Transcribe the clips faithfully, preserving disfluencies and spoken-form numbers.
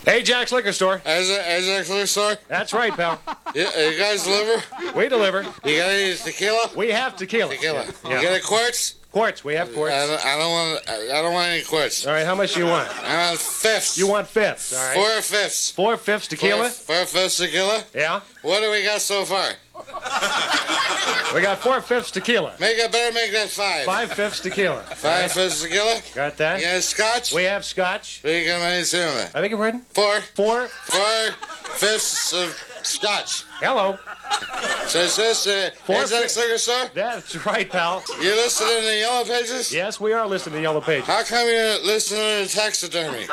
Ajax Liquor Store. Ajax Liquor Store? That's right, pal. Yeah, you guys deliver? We deliver. You got any tequila? We have tequila. Tequila. Yeah. You got a quartz? Quartz. We have quartz. I don't, I don't want. I don't want any quartz. All right. How much do you want? I want fifths. You want fifths? All right. Four fifths. Four fifths tequila. Four, four fifths tequila. Yeah. What do we got so far? We got four fifths tequila. Make it better. Make that five. Five fifths tequila. Five right. fifths tequila. Got that? You got scotch? We have scotch. What do you got money to I beg your pardon? Four. Four. Four fifths of scotch. Hello. So is this uh, Ajax Liquor Store? That's right, pal. You listed in the Yellow Pages? Yes, we are listed in the Yellow Pages. How come you're listening to the taxidermy?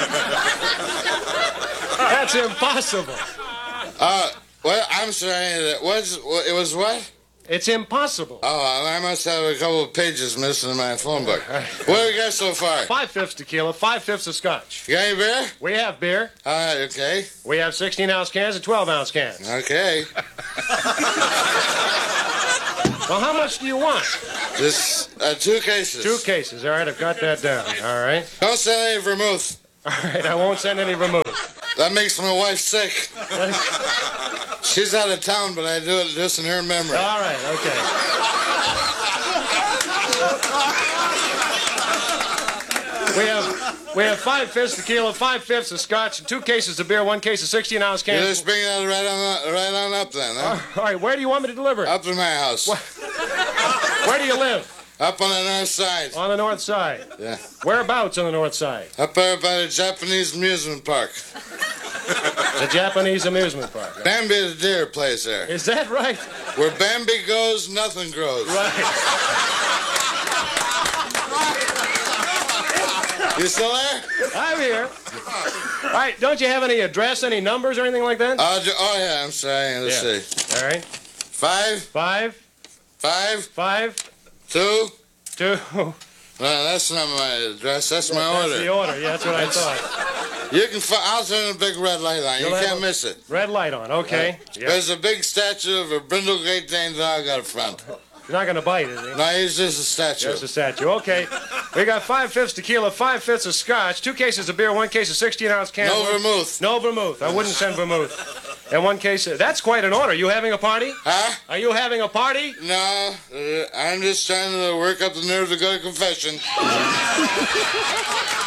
That's impossible. Uh, well, I'm sorry. What's, what, it was what? It's impossible. Oh, I must have a couple of pages missing in my phone book. What do we got so far? Five fifths tequila, five fifths of scotch. You got any beer? We have beer. All right, okay. We have sixteen ounce cans and twelve ounce cans. Okay. Well, how much do you want? Just uh, two cases. Two cases. All right, I've got that down. All right. Don't send any vermouth. All right, I won't send any vermouth. That makes my wife sick. She's out of town, but I do it just in her memory. All right, okay. We have we have five fifths tequila, five fifths of scotch, and two cases of beer, one case of sixteen ounce cans. You just bring that right on, right on up then, huh? All right, where do you want me to deliver it? Up to my house. What? Where do you live? Up on the north side. On the north side? Yeah. Whereabouts on the north side? Up there by the Japanese amusement park. The Japanese amusement park. Bambi the deer plays there. Is that right? Where Bambi goes, nothing grows. Right. You still there? I'm here. All right, don't you have any address, any numbers, or anything like that? Uh, oh, yeah, I'm sorry. Let's yeah. see. All right. Five. Five. Five. Five. Two. Two. No, that's not my address. That's my that's order. That's the order. Yeah, that's what I thought. You can. I'll turn a big red light on. You'll you can't miss it. Red light on. Okay. Uh, yep. There's a big statue of a brindle Great Dane dog out front. He's not going to bite, is he? No, he's just a statue. Just a statue. Okay. We got five fifths tequila, five fifths of scotch, two cases of beer, one case of sixteen ounce cans. No vermouth. No vermouth. I wouldn't send vermouth. And one case. Of, that's quite an order. You having a party? Huh? Are you having a party? No. Uh, I'm just trying to work up the nerve to go to confession.